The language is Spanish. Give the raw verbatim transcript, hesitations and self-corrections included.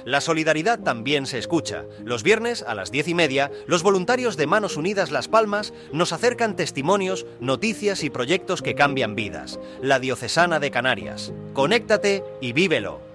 La solidaridad también se escucha. Los viernes, a las diez y media, los voluntarios de Manos Unidas Las Palmas nos acercan testimonios, noticias y proyectos que cambian vidas. La Diocesana de Canarias. Conéctate y vívelo.